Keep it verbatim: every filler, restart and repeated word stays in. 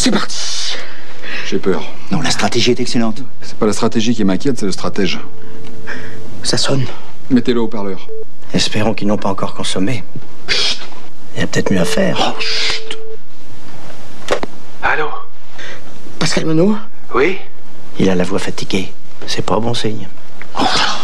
C'est parti. J'ai peur. Non, la stratégie est excellente. C'est pas la stratégie qui m'inquiète, c'est le stratège. Ça sonne. Mettez-le au parleur. Espérons qu'ils n'ont pas encore consommé. Chut. Il y a peut-être mieux à faire. Oh, chut. Allô? Pascal Monod? Oui? Il a la voix fatiguée. C'est pas bon signe. Oh.